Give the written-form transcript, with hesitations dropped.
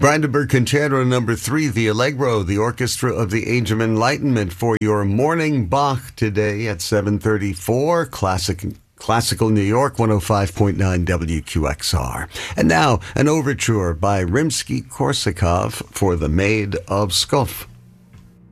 Brandenburg Concerto Number 3, the Allegro, the Orchestra of the Age of Enlightenment for your morning Bach today at 7:34, Classical New York, 105.9 WQXR. And now, an overture by Rimsky-Korsakov for the Maid of Pskov.